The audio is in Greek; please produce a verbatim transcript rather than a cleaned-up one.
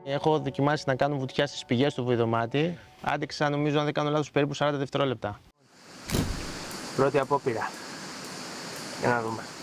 Έχω δοκιμάσει να κάνω βουτιά στις πηγές του βοηδομάτι. Άντεξα, νομίζω, αν δεν κάνω λάθος, περίπου σαράντα δευτερόλεπτα. Πρώτη απόπειρα. Για να δούμε.